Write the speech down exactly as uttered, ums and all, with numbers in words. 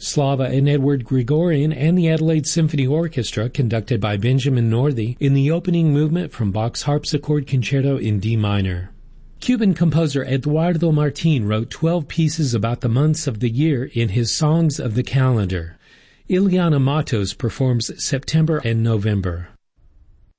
Slava and Edward Gregorian, and the Adelaide Symphony Orchestra, conducted by Benjamin Northey, in the opening movement from Bach's Harpsichord Concerto in D minor. Cuban composer Eduardo Martín wrote twelve pieces about the months of the year in his Songs of the Calendar. Ileana Matos performs September and November.